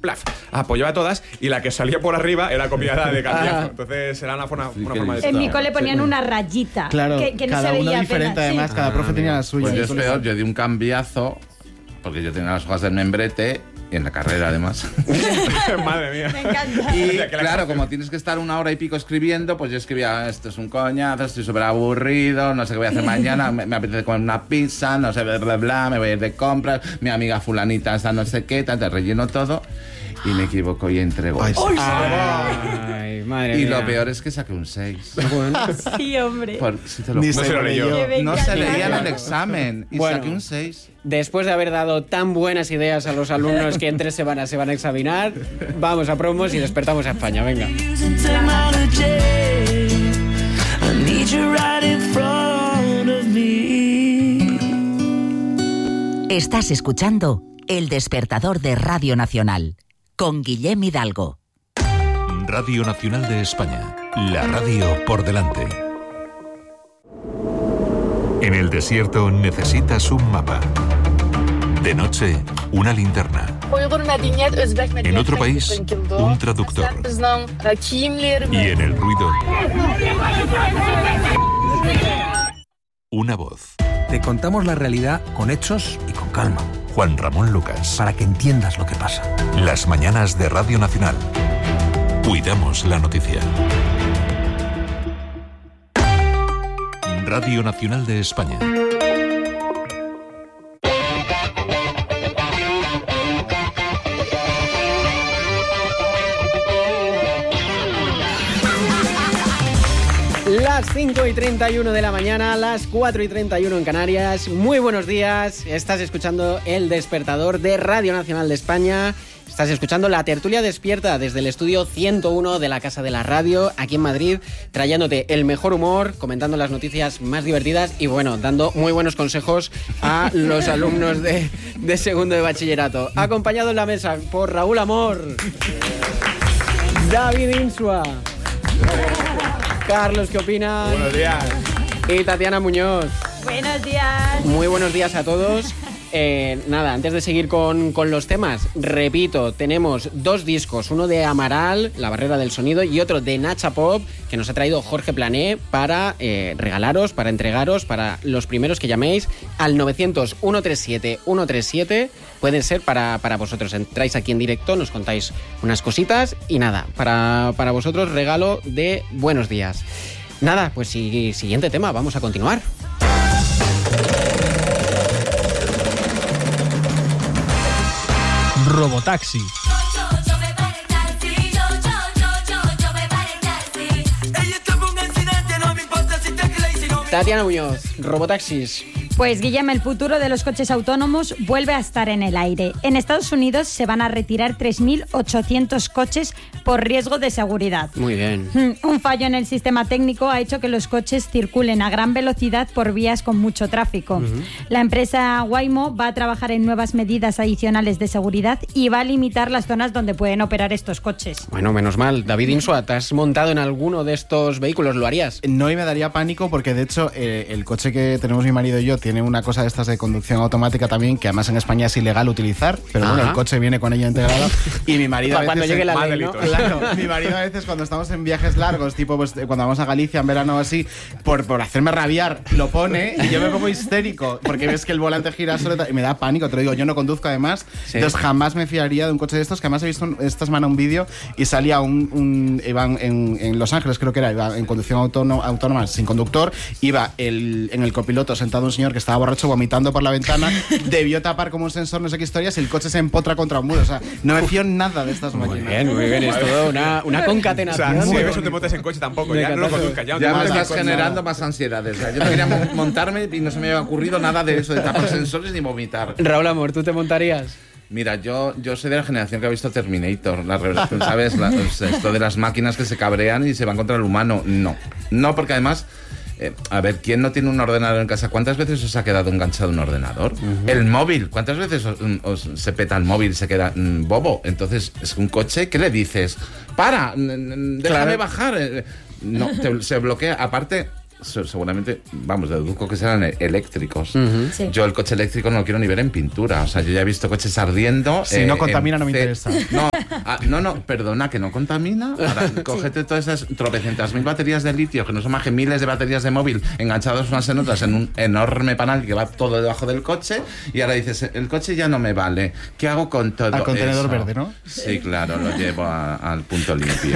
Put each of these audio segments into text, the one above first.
plaf, apoyaba todas y la que salía por arriba era copiada de cambiazo. Entonces era una forma de... En mi cole ponían una rayita. Claro, que no cada se veía uno diferente, apenas, además, cada profe tenía la suya. Pues yo es peor, yo di un cambiazo, porque yo tenía las hojas del membrete, y en la carrera además. Madre mía. Me encanta. Y claro, como tienes que estar 1 hora y pico escribiendo, pues yo escribía, esto es un coñazo, estoy súper aburrido, no sé qué voy a hacer mañana, me apetece comer una pizza, no sé, bla, bla, bla, me voy a ir de compras, mi amiga fulanita está no sé qué, te relleno todo. Y me equivoco y entrego. Ay, Ay, madre y mía. lo peor es que saqué un 6. Bueno. Sí, hombre. Si te lo Ni juro. se lo leyó. No se leía en el examen y Bueno. saqué un 6. Después de haber dado tan buenas ideas a los alumnos que en 3 semanas se van a examinar, vamos a promos y despertamos a España. Venga. Estás escuchando El Despertador de Radio Nacional con Guillem Hidalgo. Radio Nacional de España, la radio por delante. En el desierto necesitas un mapa. De noche, una linterna. En otro país, un traductor. Y en el ruido, una voz. Te contamos la realidad con hechos y con calma, Juan Ramón Lucas. para que entiendas lo que pasa. Las mañanas de Radio Nacional. Cuidamos la noticia. Radio Nacional de España. Las 5:31 de la mañana, las 4:31 en Canarias. Muy buenos días. Estás escuchando El Despertador de Radio Nacional de España. Estás escuchando la tertulia despierta desde el estudio 101 de la Casa de la Radio, aquí en Madrid, trayéndote el mejor humor, comentando las noticias más divertidas y, bueno, dando muy buenos consejos a los alumnos de segundo de bachillerato. Acompañado en la mesa por Raúl Amor, David Insua, Carlos, ¿qué opina? Buenos días. Y Tatiana Muñoz. Buenos días. Muy buenos días a todos. Nada, antes de seguir con los temas, repito, tenemos 2 discos, uno de Amaral, La Barrera del Sonido, y otro de Nacha Pop, que nos ha traído Jorge Plané para regalaros, para entregaros, para los primeros que llaméis al 900-137-137. Pueden ser para vosotros. Entráis aquí en directo, nos contáis unas cositas y nada, para vosotros regalo de buenos días. Nada, pues siguiente tema, vamos a continuar. Robotaxi. Tatiana Muñoz, Robotaxis. Pues, Guillem, el futuro de los coches autónomos vuelve a estar en el aire. En Estados Unidos se van a retirar 3.800 coches por riesgo de seguridad. Muy bien. Un fallo en el sistema técnico ha hecho que los coches circulen a gran velocidad por vías con mucho tráfico. La empresa Waymo va a trabajar en nuevas medidas adicionales de seguridad y va a limitar las zonas donde pueden operar estos coches. Bueno, menos mal. David Insua, ¿te has montado en alguno de estos vehículos? ¿Lo harías? No, y me daría pánico porque, de hecho, el coche que tenemos mi marido y yo tiene una cosa de estas de conducción automática también, que además en España es ilegal utilizar, pero bueno, el coche viene con ello integrado. Y mi marido a veces... Cuando llegue la ley, ¿no? Claro, mi marido a veces cuando estamos en viajes largos, tipo pues cuando vamos a Galicia en verano o así, por hacerme rabiar, lo pone y yo me pongo histérico, porque ves que el volante gira solo y me da pánico, te lo digo, yo no conduzco además, entonces jamás me fiaría de un coche de estos, que además he visto esta semana un vídeo y salía iban en Los Ángeles, creo que era, iba en conducción autónoma sin conductor, iba en el copiloto sentado un señor que estaba borracho vomitando por la ventana, debió tapar como un sensor, no sé qué historias, y el coche se empotra contra un muro. O sea, no me fío nada de estas máquinas. Muy bien, es todo una concatenación. O sea, si eso te montes en coche tampoco, ya no lo conduzcas. Ya me estás generando más ansiedades. O sea, yo no quería montarme y no se me había ocurrido nada de eso, de tapar sensores ni vomitar. Raúl Amor, ¿tú te montarías? Mira, yo soy de la generación que ha visto Terminator, la revelación, ¿sabes? Esto de las máquinas que se cabrean y se van contra el humano. No, porque además... a ver, ¿quién no tiene un ordenador en casa? ¿Cuántas veces os ha quedado enganchado un ordenador? El móvil, ¿cuántas veces os se peta el móvil y se queda bobo? Entonces, es un coche, ¿qué le dices? ¡Para! ¡Déjame bajar! No, se bloquea. Aparte, seguramente, vamos, deduzco que serán eléctricos. Sí. Yo el coche eléctrico no lo quiero ni ver en pintura. O sea, yo ya he visto coches ardiendo. Si no contamina, no me interesa. No, No, perdona, que no contamina. Ahora, cógete todas esas tropecientas mil baterías de litio, que no son más que miles de baterías de móvil enganchadas unas en otras en un enorme panel que va todo debajo del coche, y ahora dices, el coche ya no me vale. ¿Qué hago con todo al contenedor eso? verde, ¿no? Sí, claro, lo llevo al punto limpio.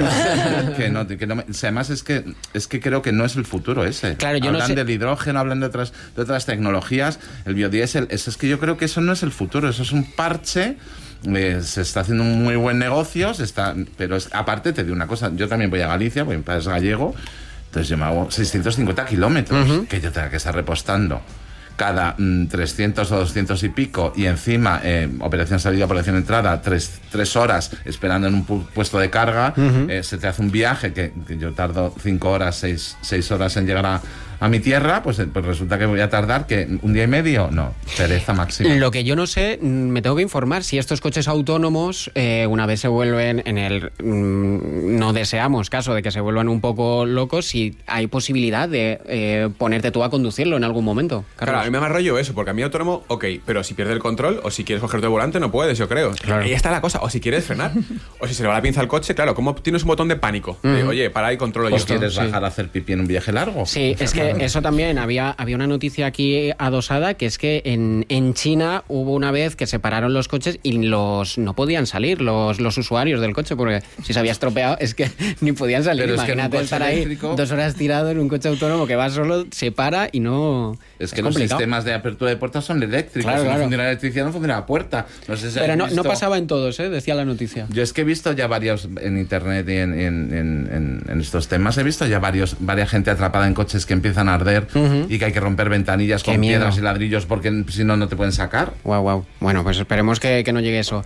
Además es que creo que no es el futuro ese. Claro, yo hablan no sé... del hidrógeno, hablan de otras tecnologías, el biodiesel, es que yo creo que eso no es el futuro, eso es un parche. Se está haciendo un muy buen negocio, pero aparte te digo una cosa, yo también voy a Galicia, porque mi padre es gallego, entonces yo me hago 650 kilómetros que yo tenga que estar repostando cada 300 o 200 y pico, y encima operación salida, operación entrada, 3 horas esperando en un puesto de carga. Se te hace un viaje que yo tardo 5 horas, 6 horas en llegar a mi tierra, pues resulta que voy a tardar que un día y medio. No, pereza máxima. Lo que yo no sé, me tengo que informar si estos coches autónomos, una vez se vuelven en el no deseamos caso de que se vuelvan un poco locos, si hay posibilidad de ponerte tú a conducirlo en algún momento, Carlos. Claro, a mí me da más rollo eso, porque a mí autónomo, ok, pero si pierdes el control o si quieres cogerte el volante no puedes, yo creo. Claro. Ahí está la cosa, o si quieres frenar, o si se le va la pinza al coche, claro, ¿cómo tienes un botón de pánico? De, oye, para ahí, controlo yo. ¿O quieres bajar a hacer pipí en un viaje largo? Sí, es que eso también, había una noticia aquí adosada, que es que en China hubo una vez que se pararon los coches y no podían salir los usuarios del coche, porque si se había estropeado es que ni podían salir. Pero imagínate estar eléctrico... ahí 2 horas tirado en un coche autónomo que va solo, se para y no... Es que los sistemas de apertura de puertas son eléctricos. Claro, si no funciona la electricidad, no funciona la puerta. No sé si pero no pasaba en todos, decía la noticia. Yo es que he visto ya varios en internet y en estos temas, he visto ya varias gente atrapada en coches que empiezan a arder y que hay que romper ventanillas con piedras y ladrillos porque si no te pueden sacar. Wow. Bueno, pues esperemos que no llegue eso.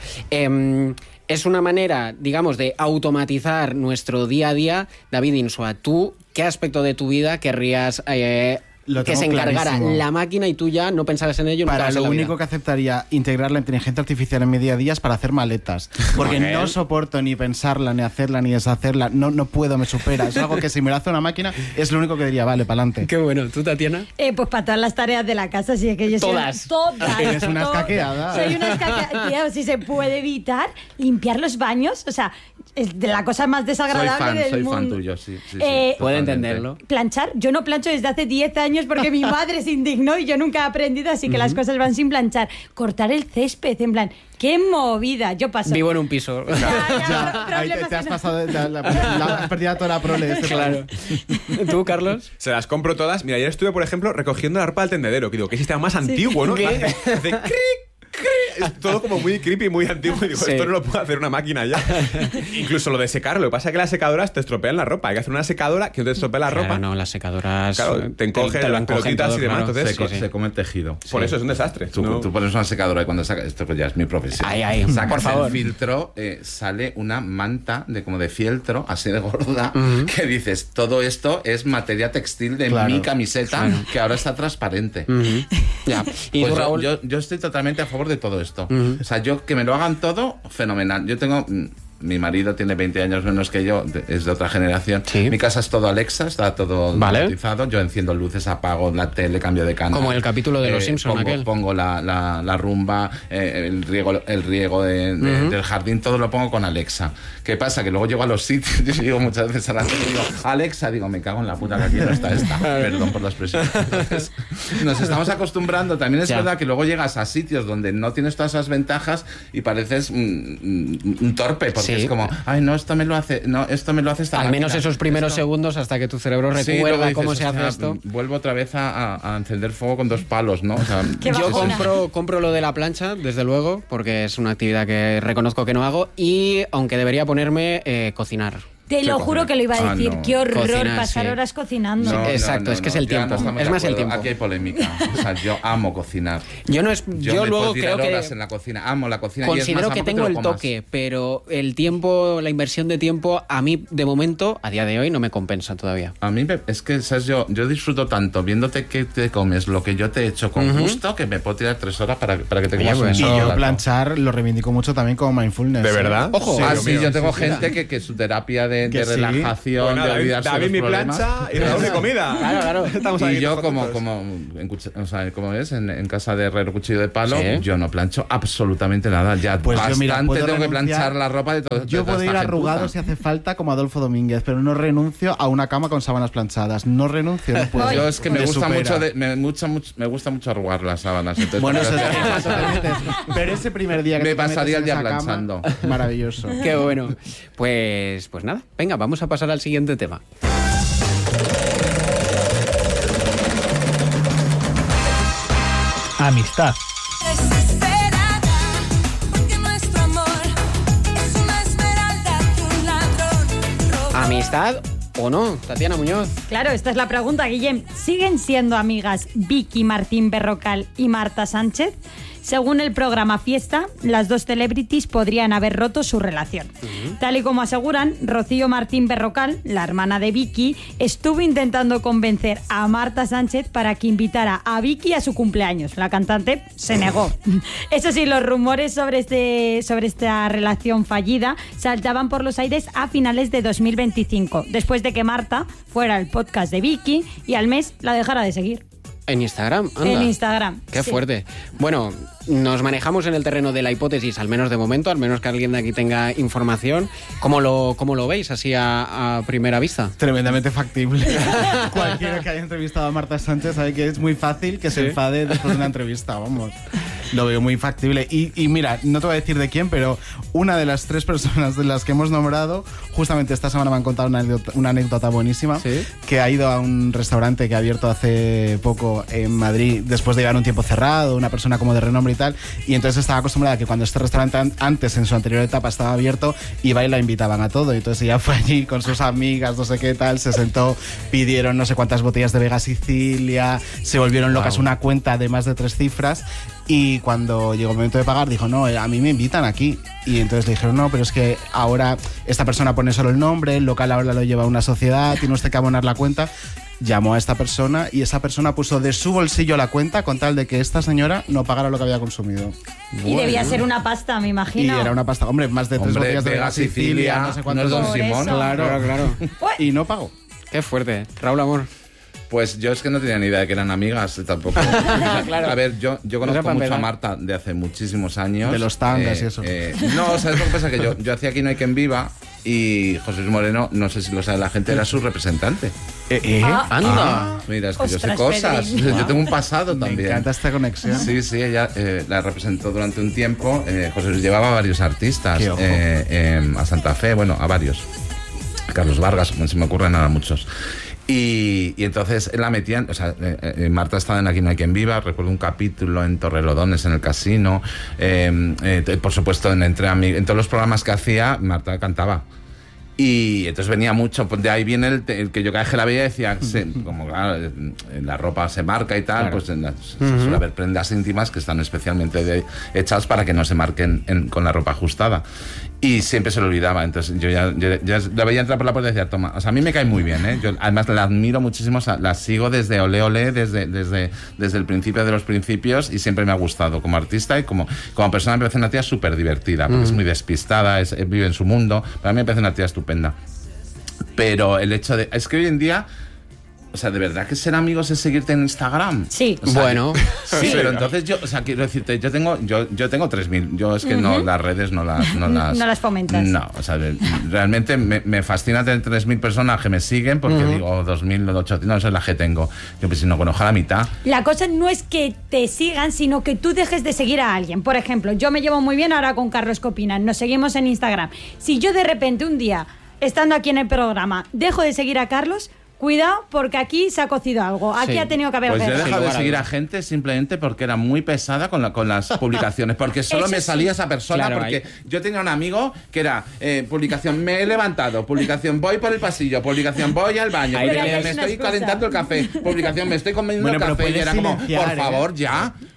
Es una manera, digamos, de automatizar nuestro día a día. David Insua, ¿tú qué aspecto de tu vida querrías que se encargara clarísimo. La máquina y tú ya no pensaras en ello? Para lo único que aceptaría integrar la inteligencia artificial en mi día a día es para hacer maletas. Porque no soporto ni pensarla, ni hacerla, ni deshacerla. No puedo, me supera. Es algo que si me lo hace una máquina es lo único que diría, vale, para adelante. Qué bueno. ¿Tú, Tatiana? Pues para todas las tareas de la casa, sí, es que yo Todas. Eres una escaqueada. Soy una escaqueada. Tío, si se puede evitar limpiar los baños, o sea, es de la cosa más desagradable del mundo. Soy fan tuyo, sí. Puedo entenderlo. Planchar, yo no plancho desde hace 10 años porque mi madre se indignó y yo nunca he aprendido, así que las cosas van sin planchar. Cortar el césped, en plan, ¡qué movida! Yo paso. Vivo en un piso. Ahí te has pasado, has perdido toda la prole. Claro. ¿Tú, Carlos? Se las compro todas. Mira, ayer estuve, por ejemplo, recogiendo la ropa del tendedero, que digo, qué sistema más antiguo, ¿no? ¿Qué? Hace cric. Es todo como muy creepy, muy antiguo. Y digo, esto no lo puede hacer una máquina ya. Incluso lo de secar. Lo que pasa es que las secadoras te estropean la ropa. Hay que hacer una secadora que no te estropee la ropa. No, las secadoras... Claro, te encoge las pelotitas y demás. Claro. Entonces, Se come el tejido. Por eso es un desastre. Tú pones una secadora y cuando sacas... Esto pues ya es mi profesión. Sacas por favor. el filtro, sale una manta como de fieltro, así de gorda, que dices, todo esto es materia textil de mi camiseta, que ahora está transparente. Ya. ¿Y Pues tú, Raúl? yo estoy totalmente a favor de todo esto. O sea, yo que me lo hagan todo, fenomenal. Yo tengo... Mi marido tiene 20 años menos que yo, es de otra generación. Sí. Mi casa es todo Alexa, está todo automatizado. Yo enciendo luces, apago la tele, cambio de canal. Como el capítulo de Los Simpson, pongo la rumba, el riego del jardín, todo lo pongo con Alexa. ¿Qué pasa? Que luego llego a los sitios y digo muchas veces a la tele, digo, Alexa, digo, me cago en la puta que aquí no está esta. Perdón por la expresión. Entonces, nos estamos acostumbrando. También es verdad que luego llegas a sitios donde no tienes todas esas ventajas y pareces un torpe, porque es como, ay, no, esto me lo hace esta Al menos máquina. esos primeros segundos hasta que tu cerebro recuerda dices, cómo se hace esto. Vuelvo otra vez a encender fuego con 2 palos, ¿no? O sea, yo compro lo de la plancha, desde luego, porque es una actividad que reconozco que no hago, y aunque debería ponerme cocinar. Te lo juro que lo iba a decir. no. Qué horror Cocinar, pasar horas cocinando. No, Exacto, es que es el ya tiempo. no estamos Es de más el acuerdo. tiempo. Aquí hay polémica. O sea, yo amo cocinar. Yo me luego puedo tirar creo que horas en la cocina. Amo la cocina. y es considero más, que amo te tengo lo el comas. toque, pero el tiempo, la inversión de tiempo, a mí de momento, a día de hoy, no me compensa todavía. A mí es que, ¿sabes? Yo disfruto tanto viéndote que te comes lo que yo te he hecho con gusto, que me puedo tirar 3 horas para que te comas un Y solo yo plato. planchar lo reivindico mucho también como mindfulness. ¿De verdad? Ojo, Sí, Ah, lo sí, mío. yo tengo gente que su terapia de de relajación, Bueno, de olvidarse David de los mi problemas. plancha y Raúl mi comida. Claro. Estamos Y aquí yo, todos juntos. como es, en casa de Herrero Cuchillo de Palo, Sí. yo no plancho absolutamente nada. Ya Pues yo, bastante mira, puedo tengo que renunciar. planchar la ropa de todo. Yo puedo ir arrugado si hace falta como Adolfo Domínguez, pero no renuncio a una cama con sábanas planchadas. No renuncio, no puedo. Yo es que me Me gusta supera. me gusta mucho arrugar las sábanas. Entonces, Bueno, eso es gracias. cuando te metes. Pero ese primer día que Me te metes pasaría el en día esa cama, planchando. maravilloso. Qué bueno. Pues nada, venga, vamos a pasar al siguiente tema. Amistad. Desesperada, porque nuestro amor es una esmeralda que un ladrón robó. ¿Amistad o no? Tatiana Muñoz. Claro, esta es la pregunta, Guillem. ¿Siguen siendo amigas Vicky Martín Berrocal y Marta Sánchez? Según el programa Fiesta, las dos celebrities podrían haber roto su relación. Tal y como aseguran, Rocío Martín Berrocal, la hermana de Vicky, estuvo intentando convencer a Marta Sánchez para que invitara a Vicky a su cumpleaños. La cantante se negó. Eso sí, los rumores sobre esta relación fallida saltaban por los aires a finales de 2025, después de que Marta fuera al podcast de Vicky y al mes la dejara de seguir. En Instagram, anda. En Instagram. Qué sí. fuerte. Bueno, nos manejamos en el terreno de la hipótesis, al menos de momento, al menos que alguien de aquí tenga información. ¿Cómo lo veis así a primera vista? Tremendamente factible. Cualquiera que haya entrevistado a Marta Sánchez sabe que es muy fácil que se enfade después de una entrevista, vamos. Lo veo muy factible. Y mira, no te voy a decir de quién, pero una de las 3 personas de las que hemos nombrado, justamente esta semana me han contado una anécdota buenísima, ¿Sí? que ha ido a un restaurante que ha abierto hace poco en Madrid, después de llevar un tiempo cerrado, una persona como de renombre y tal, y entonces estaba acostumbrada a que cuando este restaurante antes, en su anterior etapa, estaba abierto, iba y la invitaban a todo, y entonces ella fue allí con sus amigas, no sé qué tal, se sentó, pidieron no sé cuántas botellas de Vega Sicilia, se volvieron locas, una cuenta de más de 3 cifras, y cuando llegó el momento de pagar dijo, no, a mí me invitan aquí, y entonces le dijeron, no, pero es que ahora esta persona pone solo el nombre, el local ahora lo lleva una sociedad, tiene usted que abonar la cuenta. Llamó a esta persona y esa persona puso de su bolsillo la cuenta con tal de que esta señora no pagara lo que había consumido. Y debía ser una pasta, me Y imagino. era una pasta, hombre, más de 3 Hombre, botellas de Vega Vega Sicilia, no sé no cuántos. es Don Por Simón. eso. Claro. Uy. Y no pagó. Qué fuerte. Raúl Amor. Pues yo es que no tenía ni idea de que eran amigas tampoco. Claro. A ver, yo conozco para mucho empezar. a Marta de hace muchísimos años. De los tangas y eso. No, ¿sabes lo que pasa? Que yo hacía Aquí no hay quien viva y José Luis Moreno, no sé si lo sabe la gente, era su representante. Anda. Mira, es que yo sé Ostras, cosas. Pedrín. Yo tengo un pasado Me también. encanta esta conexión. Sí, ella la representó durante un tiempo. José Luis llevaba a varios artistas Qué ojo. a Santa Fe, bueno, a varios. Carlos Vargas, no se me ocurren nada muchos. Y entonces la metían, o sea, Marta estaba en Aquí no hay quien viva, recuerdo un capítulo en Torrelodones, en el casino, por supuesto en todos los programas que hacía, Marta cantaba. Y entonces venía mucho, pues de ahí viene el que yo cada vez que la veía decía, como claro, la ropa se marca y tal, pues suele haber prendas íntimas que están especialmente hechas para que no se marquen con la ropa ajustada. Y siempre se lo olvidaba, entonces yo ya la veía entrar por la puerta y decía, toma, o sea, a mí me cae muy bien, ¿eh? Yo además la admiro muchísimo, o sea, la sigo desde Olé Olé, desde el principio de los principios, y siempre me ha gustado como artista y como persona. Me parece una tía súper divertida, porque es muy despistada, vive en su mundo, para mí me parece una tía estupenda. Pero el hecho es que hoy en día, o sea, ¿de verdad que ser amigos es seguirte en Instagram? Sí. O sea, bueno. Sí, pero entonces yo, o sea, quiero decirte, yo tengo 3.000, yo es que no, las redes no las No las fomentas. No, o sea, realmente me fascina tener 3.000 personas que me siguen porque digo, 2.800, no, esa es la que tengo. Yo pues si no conozco a la mitad. La cosa no es que te sigan, sino que tú dejes de seguir a alguien. Por ejemplo, yo me llevo muy bien ahora con Carlos Copinan, nos seguimos en Instagram. Si yo de repente un día, estando aquí en el programa, dejo de seguir a Carlos, cuidado porque aquí se ha cocido algo. Aquí Sí. ha tenido que haber Pues yo he guerra. dejado de lugar a seguir a dudas. gente simplemente porque era muy pesada con las publicaciones, porque solo Eso me sí. salía esa persona, Claro, porque ahí. yo tenía un amigo que era publicación, me he levantado, publicación, voy por el pasillo, publicación, voy al baño, Ahí publicación, tenías me una estoy excusa. calentando el café, publicación, me estoy comiendo Bueno, el pero café, y puedes era como, silenciar, por favor, ya.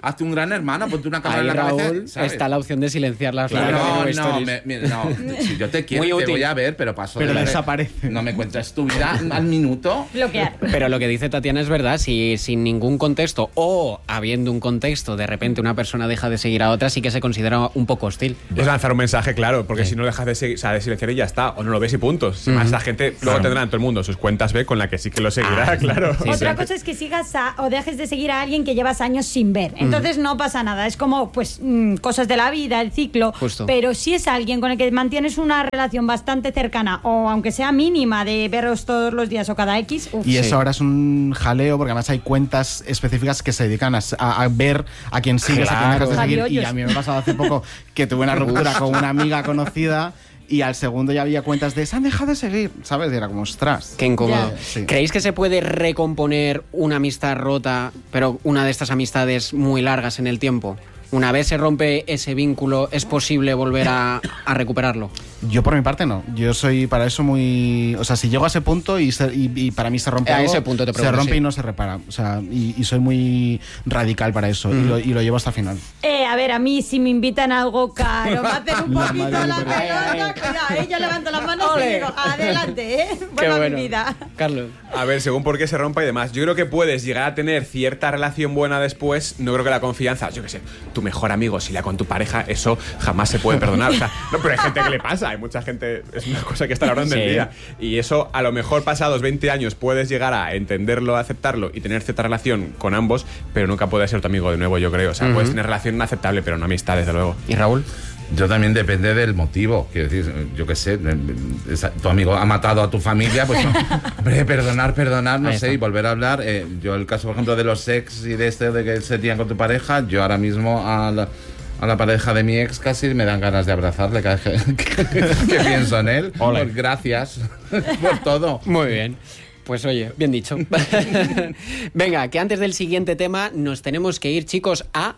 hazte un gran hermano, ponte una cámara Ahí, en la cabeza. Raúl, ¿sabes? está la opción de silenciar las Claro, notificaciones no, stories. no, si yo te quiero, Muy te útil. voy a ver, pero paso Pero de ver. desaparece. No me cuentas tu vida al minuto. Bloquear. Pero lo que dice Tatiana es verdad, si sin ningún contexto o habiendo un contexto, de repente una persona deja de seguir a otra, sí que se considera un poco hostil. Es lanzar un mensaje, claro, porque Sí. si no dejas de seguir, o sea, de silenciar y ya está, o no lo ves y puntos. Además, la gente luego tendrá en todo el mundo sus cuentas B con la que sí que lo seguirá, claro. sí, Otra sí. cosa es que sigas o dejes de seguir a alguien que llevas años sin ver. Entonces no pasa nada. Es como, pues, cosas de la vida, el ciclo. Justo. Pero si es alguien con el que mantienes una relación bastante cercana, o aunque sea mínima, de veros todos los días o cada X, uf. Y eso Sí. ahora es un jaleo, porque además hay cuentas específicas que se dedican a ver a quién sigues, a quién dejas de Javi seguir. Y Hoyos. a mí me ha pasado hace poco que tuve una ruptura con una amiga conocida y al segundo ya había cuentas de se han dejado de seguir, ¿sabes? Y era como, ostras. Qué incómodo. Ya. Sí. ¿Creéis que se puede recomponer una amistad rota, pero una de estas amistades muy largas en el tiempo? Una vez se rompe ese vínculo, ¿es posible volver a recuperarlo? Yo por mi parte no. Yo soy para eso muy... O sea, si llego a ese punto y para mí se rompe A algo, ese punto te se pregunto, rompe sí. y no se repara. O sea, y soy muy radical para eso y lo llevo hasta el final. A ver, a mí si me invitan a algo caro, me hacen un La poquito madre la de- pelota, cuidado, yo levanto las manos y Ole. digo, adelante, Qué buena bueno. mi vida. Carlos. A ver, según por qué se rompa y demás. Yo creo que puedes llegar a tener cierta relación buena después. No creo que la confianza, yo qué sé, tu mejor amigo, si la con tu pareja, eso jamás se puede perdonar. O sea, no, pero hay gente que le pasa, hay mucha gente, es una cosa que está a la orden del Sí. día. Y eso, a lo mejor pasados 20 años, puedes llegar a entenderlo, a aceptarlo y tener cierta relación con ambos, pero nunca puedes ser tu amigo de nuevo, yo creo. O sea, puedes tener relación aceptable, pero no amistad, desde luego. ¿Y Raúl? Yo también depende del motivo. Quiero decir, yo qué sé, tu amigo ha matado a tu familia, pues hombre, perdonar, no Ahí sé, está. y volver a hablar. Yo el caso, por ejemplo, de los ex y de de que se lían con tu pareja, yo ahora mismo a la pareja de mi ex casi me dan ganas de abrazarle cada vez que pienso en él. Ole. Pues gracias por todo. Muy bien. Pues oye, bien dicho. Venga, que antes del siguiente tema nos tenemos que ir, chicos, a...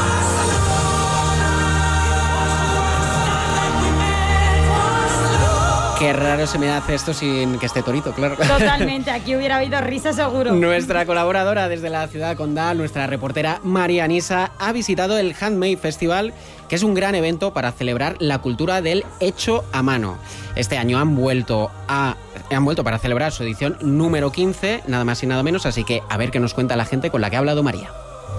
Qué raro se me hace esto sin que esté Torito, claro. Totalmente, aquí hubiera habido risa seguro. Nuestra colaboradora desde la ciudad condal, nuestra reportera María Anisa, ha visitado el Handmade Festival, que es un gran evento para celebrar la cultura del hecho a mano. Este año han vuelto para celebrar su edición número 15, nada más y nada menos, así que a ver qué nos cuenta la gente con la que ha hablado María.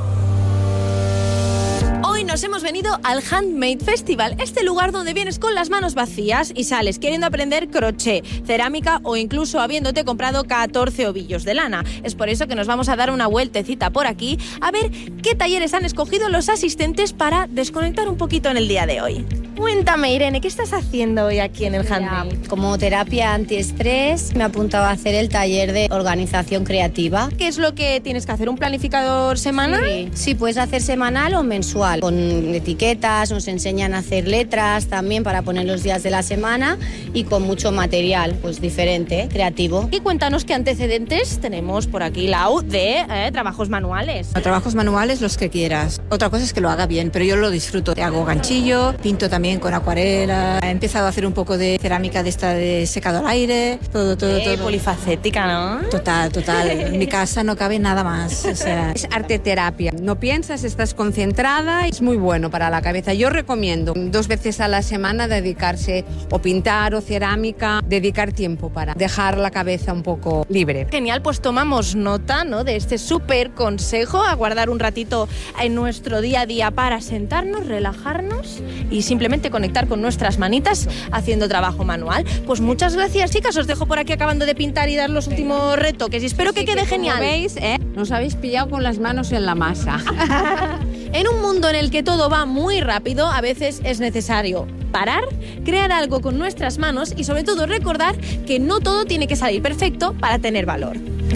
Hoy nos hemos venido al Handmade Festival, este lugar donde vienes con las manos vacías y sales queriendo aprender crochet, cerámica o incluso habiéndote comprado 14 ovillos de lana. Es por eso que nos vamos a dar una vueltecita por aquí a ver qué talleres han escogido los asistentes para desconectar un poquito en el día de hoy. Cuéntame, Irene, ¿qué estás haciendo hoy aquí en el Handmade? Como terapia antiestrés me he apuntado a hacer el taller de organización creativa. ¿Qué es lo que tienes que hacer? ¿Un planificador semanal? Sí, puedes hacer semanal o mensual. Con etiquetas, nos enseñan a hacer letras también para poner los días de la semana y con mucho material, pues diferente, creativo. Y cuéntanos qué antecedentes tenemos por aquí, Lau, de trabajos manuales. Trabajos manuales los que quieras. Otra cosa es que lo haga bien, pero yo lo disfruto. Hago ganchillo, pinto también con acuarela. He empezado a hacer un poco de cerámica de esta de secado al aire. Todo. Polifacética, ¿no? Total. En mi casa no cabe nada más. O sea, es arte terapia. No piensas, estás concentrada. Es muy bueno para la cabeza. Yo recomiendo 2 veces a la semana dedicarse o pintar o cerámica, dedicar tiempo para dejar la cabeza un poco libre. Genial, pues tomamos nota, ¿no?, de este súper consejo, a guardar un ratito en nuestro día a día para sentarnos, relajarnos y simplemente conectar con nuestras manitas haciendo trabajo manual. Pues muchas gracias, chicas, os dejo por aquí acabando de pintar y dar los últimos retoques y espero que quede genial. Como veis, nos habéis pillado con las manos en la masa. En un mundo en el que todo va muy rápido, a veces es necesario parar, crear algo con nuestras manos y sobre todo recordar que no todo tiene que salir perfecto para tener valor.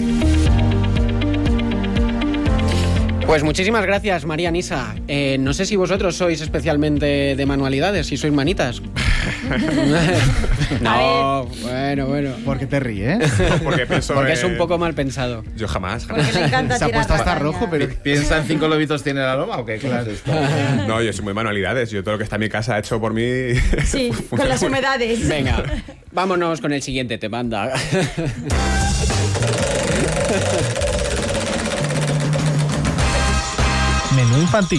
Pues muchísimas gracias, María Anisa. No sé si vosotros sois especialmente de manualidades, si sois manitas. No, bueno. ¿Por qué te ríes? Porque es un poco mal pensado. Yo jamás. Porque le encanta Se ha tirar puesto hasta castaña. rojo, pero... ¿Piensa en 5 lobitos tiene la loma o qué? Claro. No, yo soy muy manualidades. Yo todo lo que está en mi casa hecho por mí. Sí, con las humedades. Venga, vámonos con el siguiente tema, anda. Menú menú infantil.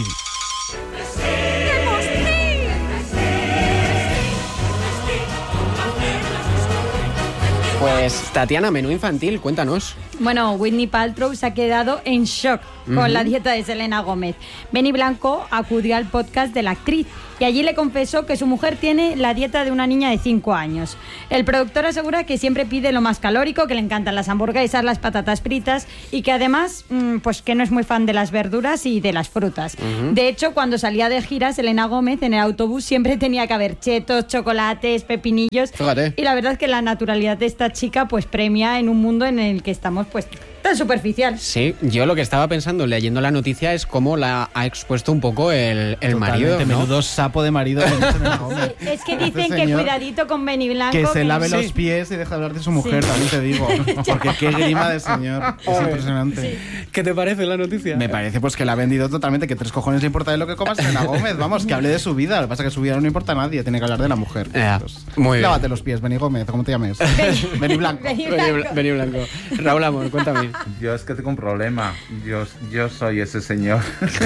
Pues Tatiana, menú infantil, cuéntanos. Bueno, Whitney Paltrow se ha quedado en shock con la dieta de Selena Gómez. Benny Blanco acudió al podcast de la actriz y allí le confesó que su mujer tiene la dieta de una niña de 5 años. El productor asegura que siempre pide lo más calórico, que le encantan las hamburguesas, las patatas fritas y que además, pues que no es muy fan de las verduras y de las frutas. De hecho, cuando salía de gira, Selena Gómez en el autobús siempre tenía que haber chetos, chocolates, pepinillos. Fíjate. Y la verdad es que la naturalidad de esta chica pues premia en un mundo en el que estamos pues tan superficial. Sí, yo lo que estaba pensando leyendo la noticia es cómo la ha expuesto un poco el marido, ¿no? Menudo sapo de marido de Selena Gómez. Es que dicen que señor, cuidadito con Benny Blanco. que se lave no- los pies y deja de hablar de su mujer, también te digo. Porque qué grima de señor. Es impresionante. ¿Qué te parece la noticia? Me parece pues que la ha vendido totalmente, que 3 cojones le importa de lo que coma Selena Gómez. Vamos, que hable de su vida. Lo que pasa es que su vida no le importa a nadie, tiene que hablar de la mujer. Muy bien. Lávate los pies, Benny Gómez, ¿cómo te llames? Benny Blanco. Benny Blanco. Raúl Amor, cuéntame. Yo es que tengo un problema. Yo soy ese señor.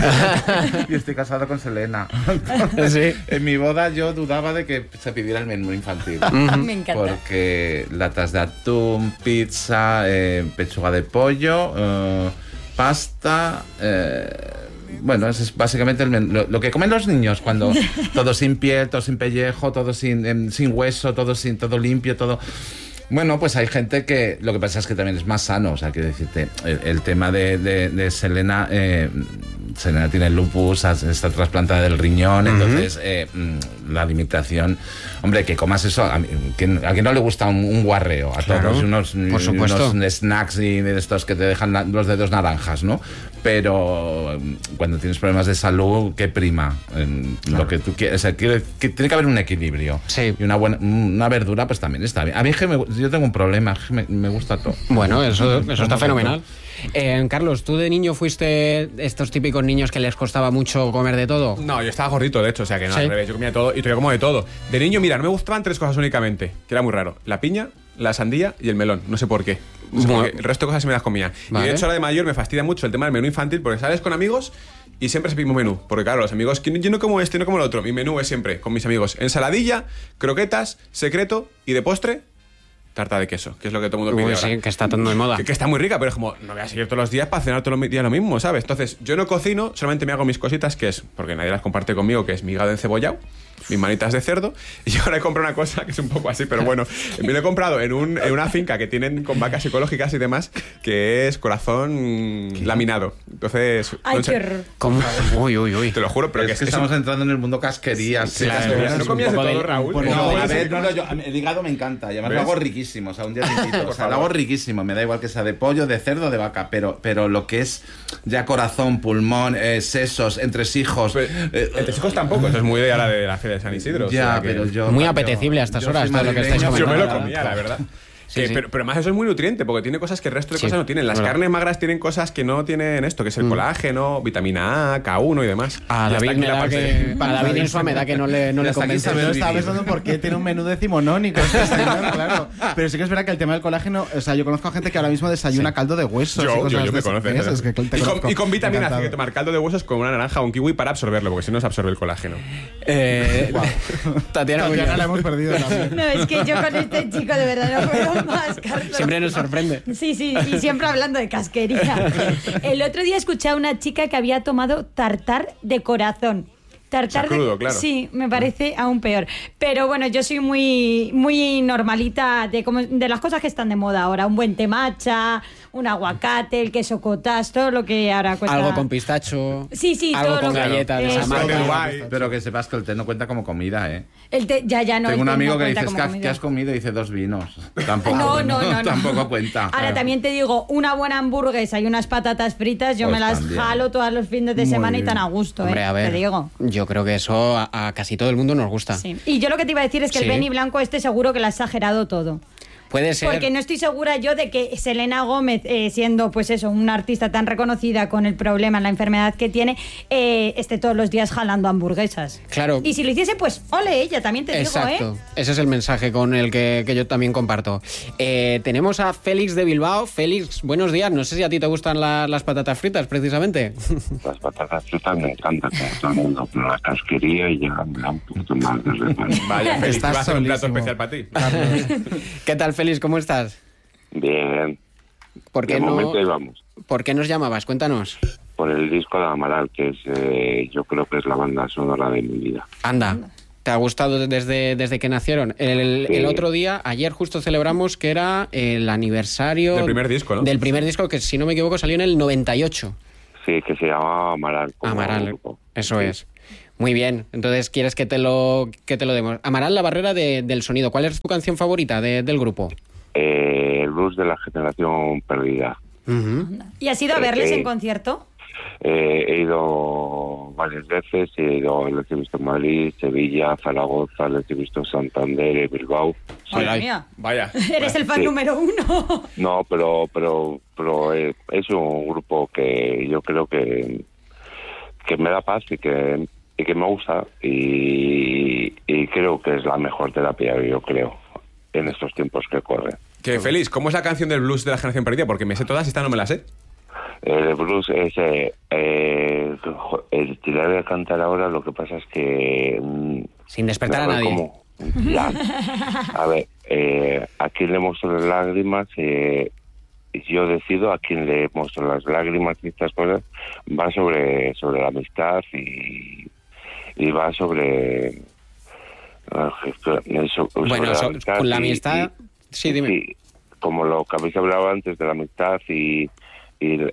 Y estoy casado con Selena. Entonces, Sí. en mi boda yo dudaba de que se pidiera el menú infantil. Me encanta. Porque latas de atún, pizza, pechuga de pollo, pasta... bueno, ese es básicamente el menú, lo que comen los niños cuando todo sin piel, todo sin pellejo, todo sin hueso, todo limpio, todo... Bueno, pues hay gente que lo que pasa es que también es más sano, o sea, quiero decirte, el tema de Selena, Selena tiene lupus, está trasplantada del riñón, entonces la limitación, hombre, que comas eso, a quien no le gusta un guarreo, a Claro, todos, por supuesto. unos snacks y de estos que te dejan los dedos naranjas, ¿no? Pero cuando tienes problemas de salud, ¿qué prima? Lo que tú quieres, o sea, que tiene que haber un equilibrio. Sí. Y una verdura, pues también está bien. A mí es que yo tengo un problema, es que me gusta todo. Bueno, eso está fenomenal. Carlos, ¿tú de niño fuiste estos típicos niños que les costaba mucho comer de todo? No, yo estaba gordito, de hecho, o sea que no, ¿Sí? al revés, yo comía todo y todavía como de todo. De niño, mira, no me gustaban 3 cosas únicamente, que era muy raro. La piña, la sandía y el melón, no sé por qué. No sé por qué. El resto de cosas sí me las comía. Vale. Y de hecho ahora de mayor me fastidia mucho el tema del menú infantil porque sales con amigos y siempre es el mismo menú. Porque claro, los amigos, yo no como este, no como el otro. Mi menú es siempre, con mis amigos, ensaladilla, croquetas, secreto y de postre... tarta de queso, que es lo que todo el mundo pide ahora. Sí, que está todo de moda. Que está muy rica, pero es como, no voy a seguir todos los días para cenar todos los días lo mismo, ¿sabes? Entonces, yo no cocino, solamente me hago mis cositas, que es, porque nadie las comparte conmigo, que es mi hígado encebollado, mis manitas de cerdo, y ahora he comprado una cosa que es un poco así, pero bueno, me lo he comprado en una finca que tienen con vacas ecológicas y demás, que es corazón laminado. Entonces... Ay, no sé, qué horror. ¿Cómo? Uy. te lo juro, pero es que estamos entrando en el mundo casquerías. Sí, Claro, casquerías. es ¿No un comías de poco todo, Raúl? Pues No, no, a a ver, ver, yo, el hígado me encanta, y además ¿Ves? lo hago riquísimo, o sea, un día te invito, Por o sea, lo favor. hago riquísimo, me da igual que sea de pollo, de cerdo, de vaca, pero lo que es ya corazón, pulmón, sesos, entresijos... entresijos tampoco, eso es muy de ahora de la Feria de San Isidro. o Ya, sea que- pero yo... Muy apetecible a estas yo horas, soy todo lo que estáis madrileño, comentando. Yo me lo comía, la verdad. Sí, sí. Pero además eso es muy nutriente, porque tiene cosas que el resto de Sí, cosas no tienen. Las verdad. carnes magras tienen cosas que no tienen esto, que es el colágeno, vitamina A, K1 y demás. A Y hasta David aquí me la da parte- que... A David Insua me da que no le hasta aquí convence. sabe Yo vivir. estaba pensando por qué tiene un menú decimonónico este señor, claro. Pero sí que es verdad que el tema del colágeno, o sea, yo conozco a gente que ahora mismo desayuna caldo de huesos. y Yo cosas me de conozco. esas. Es que te y, conozco. y con vitamina C, Encantado. que tomar caldo de huesos con una naranja o un kiwi para absorberlo, porque si no se absorbe el colágeno. Tatiana, Tatiana la hemos perdido también. No, es que yo con este chico de verdad no puedo más, Carlos. siempre nos sorprende. Sí, y siempre hablando de casquería. El otro día escuché a una chica que había tomado tartar de corazón. Tartar O sea, crudo, claro. Sí, me parece aún peor. Pero bueno, yo soy muy normalita de las cosas que están de moda ahora. Un buen té matcha, un aguacate, el queso cottage, todo lo que ahora cuesta. Algo con pistacho. Sí, algo todo con lo que- galletas de esa Eso. marca. Guay. Pero que sepas que el té no cuenta como comida, ¿eh? El té, ya no. Tengo el un té amigo no que cuenta dices, como ¿qué comida. has comido? Y dice 2 vinos. Tampoco, No. tampoco cuenta. Ahora también te digo, una buena hamburguesa y unas patatas fritas, yo Pues me las también. jalo todos los fines de Muy semana y bien. tan a gusto, Hombre, a ver, te digo. yo creo que eso a casi todo el mundo nos gusta. Sí. Y yo lo que te iba a decir es que Sí. el Benny Blanco este seguro que lo ha exagerado todo. Puede ser. Porque no estoy segura yo de que Selena Gómez, siendo pues eso, una artista tan reconocida con el problema, la enfermedad que tiene, esté todos los días jalando hamburguesas. Claro. Y si lo hiciese, pues ole ella, también te Exacto. digo, Ese es el mensaje con el que yo también comparto. Tenemos a Félix de Bilbao. Félix, buenos días. No sé si a ti te gustan las patatas fritas, precisamente. Las patatas fritas me encantan, como todo el mundo, pero la casquería y ya me da un poquito más de reparo. Vaya, Félix, Estás va a hacer un plato solísimo. especial para ti. ¿Qué tal, Félix? ¿Cómo estás? Bien. ¿Por qué De no- momento ahí vamos. ¿Por qué nos llamabas? Cuéntanos. Por el disco de Amaral, que es, yo creo que es la banda sonora de mi vida. Anda. ¿Te ha gustado desde que nacieron? El otro día, ayer justo celebramos que era el aniversario... Del primer disco, ¿no? Del primer disco que, si no me equivoco, salió en el 98. Sí, que se llama Amaral. como Amaral, grupo. eso es. Muy bien. Entonces, ¿quieres que te lo demos? Amaral, La Barrera del Sonido. ¿Cuál es tu canción favorita del grupo? El blues de la generación perdida. ¿Y has ido a verles en concierto? He ido varias veces, les he visto en Madrid, Sevilla, Zaragoza, les he visto en Santander, en Bilbao. Madre mía. Vaya. Eres el fan Sí. número 1. No, pero es un grupo que yo creo que me da paz y que me gusta y creo que es la mejor terapia, yo creo, en estos tiempos que corren. Que Félix, ¿cómo es la canción del blues de la generación perdida? Porque me sé todas y esta no me la sé. El blues es... te la voy a cantar ahora, lo que pasa es que... Sin despertar a ver nadie. cómo- Ya. A ver, a quién le muestro las lágrimas, yo decido a quién le muestro las lágrimas y estas cosas. Va sobre la amistad y va sobre... Bueno, con la amistad... Sí, dime. Sí, como lo que habéis hablado antes de la amistad y es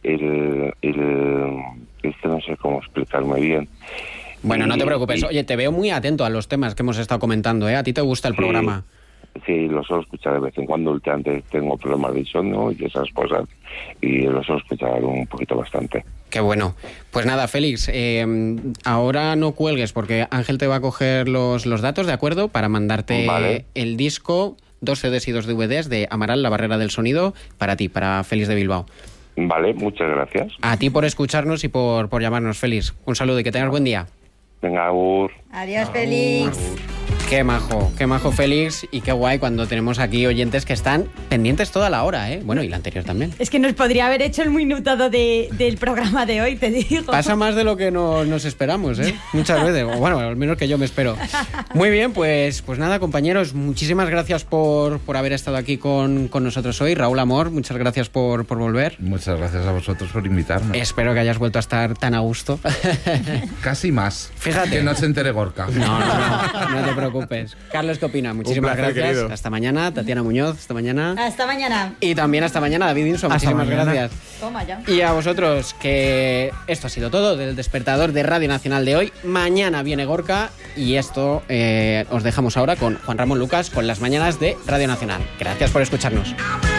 que no sé cómo explicarme bien. Bueno, no te Y- preocupes. y- Oye, te veo muy atento a los temas que hemos estado comentando, ¿eh? ¿A ti te gusta el Sí. programa? Sí, lo suelo escuchar de vez en cuando. Últimamente tengo problemas de insomnio y esas cosas, y lo suelo escuchar un poquito bastante. Qué bueno. Pues nada, Félix, ahora no cuelgues porque Ángel te va a coger los datos, ¿de acuerdo? Para mandarte Vale. el disco, 2 CDs y 2 DVDs de Amaral, La Barrera del Sonido, para ti, para Félix de Bilbao. Vale, muchas gracias. A ti por escucharnos y por llamarnos, Félix. Un saludo y que tengas buen día. Venga, Agur. Adiós, Félix. Qué majo Félix, y qué guay cuando tenemos aquí oyentes que están pendientes toda la hora, ¿eh? Bueno, y la anterior también. Es que nos podría haber hecho el minutado del programa de hoy, te digo. Pasa más de lo que nos esperamos, ¿eh? Muchas veces. O bueno, al menos que yo me espero. Muy bien, pues nada, compañeros, muchísimas gracias por haber estado aquí con nosotros hoy. Raúl Amor, muchas gracias por volver. Muchas gracias a vosotros por invitarme. Espero que hayas vuelto a estar tan a gusto. Casi más. Fíjate. Que no se entere Gorka. No te preocupes. Carlos, ¿qué opina? Muchísimas placer, gracias. querido. Hasta mañana. Tatiana Muñoz, hasta mañana. Hasta mañana. Y también hasta mañana, David Inso. Hasta Muchísimas mañana. gracias. Toma ya. Y a vosotros, que esto ha sido todo del despertador de Radio Nacional de hoy. Mañana viene Gorka y esto os dejamos ahora con Juan Ramón Lucas con las mañanas de Radio Nacional. Gracias por escucharnos.